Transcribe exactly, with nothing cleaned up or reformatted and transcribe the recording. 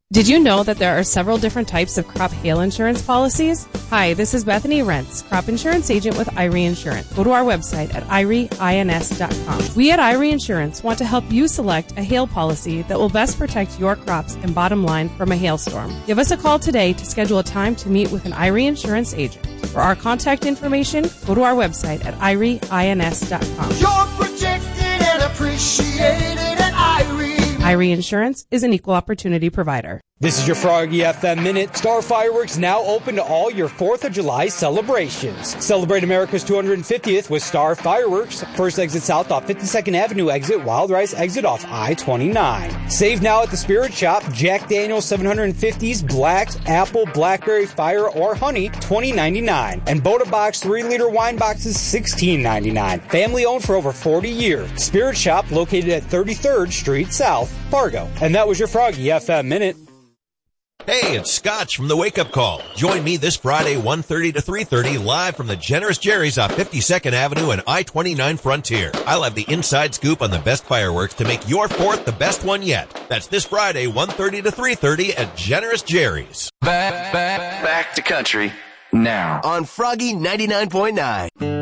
Did you know that there are several different types of crop hail insurance policies? Hi, this is Bethany Rentz, crop insurance agent with Irie Insurance. Go to our website at irie ins dot com. We at Irie Insurance want to help you select a hail policy that will best protect your crops and bottom line from a hailstorm. Give us a call today to schedule a time to meet with an Irie Insurance agent. For our contact information, go to our website at irie ins dot com. You're protected and appreciated at Irie. Irie Insurance is an equal opportunity provider. This is your Froggy F M Minute. Star Fireworks now open to all your fourth of July celebrations. Celebrate America's two hundred fiftieth with Star Fireworks. First exit south off fifty-second Avenue exit, Wild Rice exit off I twenty-nine. Save now at the Spirit Shop. Jack Daniel's seven hundred fifties, Blacks, Apple, Blackberry, Fire, or Honey, twenty ninety-nine. And Boda Box three liter wine boxes, sixteen ninety-nine. Family owned for over forty years. Spirit Shop located at thirty-third Street South, Fargo. And that was your Froggy F M Minute. Hey, it's Scotch from the Wake Up Call. Join me this Friday, one thirty to three thirty, live from the Generous Jerry's off fifty-second Avenue and I twenty-nine Frontier. I'll have the inside scoop on the best fireworks to make your fourth the best one yet. That's this Friday, one thirty to three thirty at Generous Jerry's. Back, back, back to country now on Froggy ninety-nine point nine.